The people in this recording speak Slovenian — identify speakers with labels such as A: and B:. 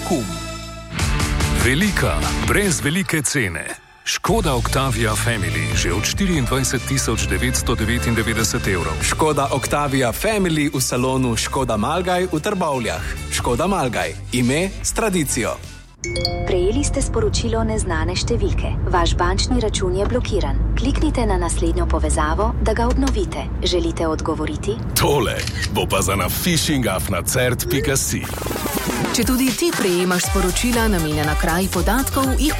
A: KUM.
B: Velika, brez velike cene. Škoda Octavia Family že od 24.999 evrov.
A: Škoda Octavia Family v salonu Škoda Malgaj v Trbovljah. Škoda Malgaj. Ime s tradicijo.
C: Prejeli ste sporočilo neznane številke. Vaš bančni račun je blokiran. Kliknite na naslednjo povezavo, da ga obnovite. Želite odgovoriti?
D: Tole bo pa za na phishingafnacert.si.
E: Če tudi ti prejemaš sporočila namenjena kraji podatkov, jih